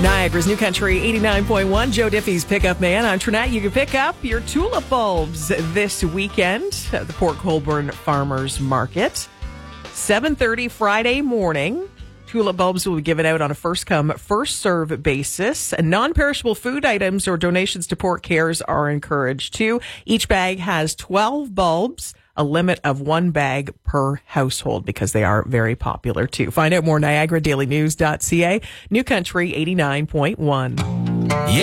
Niagara's New Country 89.1, Joe Diffie's Pickup Man. I'm Trinette. You can pick up your tulip bulbs this weekend at the Port Colborne Farmers Market. 7:30 Friday morning. Tulip bulbs will be given out on a first-come, first-serve basis. And non-perishable food items or donations to Port Cares are encouraged too. Each bag has 12 bulbs, a limit of 1 bag per household because they are very popular too. Find out more, NiagaraDailyNews.ca. New Country 89.1.